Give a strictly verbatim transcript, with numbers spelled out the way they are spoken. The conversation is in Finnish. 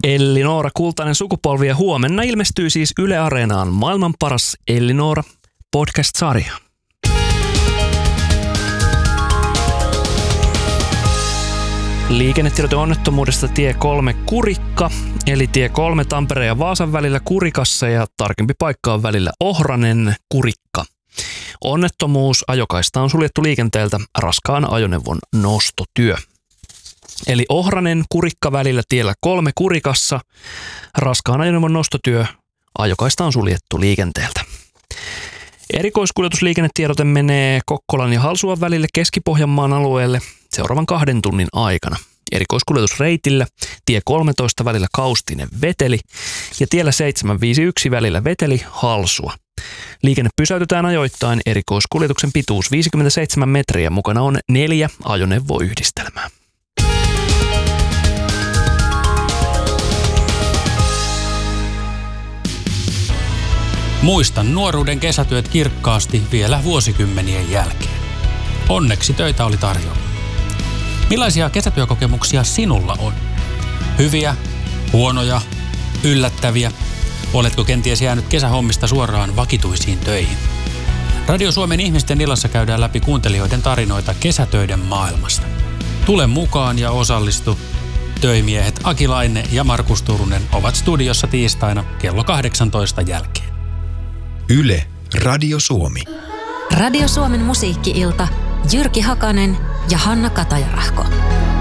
Elli-Noora Kultainen sukupolvi ja huomenna ilmestyy siis Yle Areenaan maailman paras Elli-Noora podcast-sarja. Liikennetiedote onnettomuudesta tie kolme Kurikka, eli tie kolme Tampereen ja Vaasan välillä Kurikassa ja tarkempi paikka on välillä Ohranen Kurikka. Onnettomuus, ajokaista on suljettu liikenteeltä, raskaan ajoneuvon nostotyö. Eli Ohranen Kurikka välillä tiellä kolme Kurikassa, raskaan ajoneuvon nostotyö, ajokaista on suljettu liikenteeltä. Erikoiskuljetusliikennetiedote menee Kokkolan ja Halsuan välille Keski-Pohjanmaan alueelle seuraavan kahden tunnin aikana. Erikoiskuljetusreitillä tie kolmetoista välillä Kaustinen Veteli ja tiellä seitsemän viisi yksi välillä Veteli Halsua. Liikenne pysäytetään ajoittain, erikoiskuljetuksen pituus viisikymmentäseitsemän metriä, mukana on neljä ajoneuvoyhdistelmää. Muistan nuoruuden kesätyöt kirkkaasti vielä vuosikymmenien jälkeen. Onneksi töitä oli tarjolla. Millaisia kesätyökokemuksia sinulla on? Hyviä, huonoja, yllättäviä? Oletko kenties jäänyt kesähommista suoraan vakituisiin töihin? Radio Suomen ihmisten illassa käydään läpi kuuntelijoiden tarinoita kesätöiden maailmasta. Tule mukaan ja osallistu. Töimiehet Aki Laine ja Markus Turunen ovat studiossa tiistaina kello kahdeksantoista jälkeen. Yle, Radio Suomi. Radio Suomen musiikki-ilta, Jyrki Hakanen ja Hanna Katajarahko.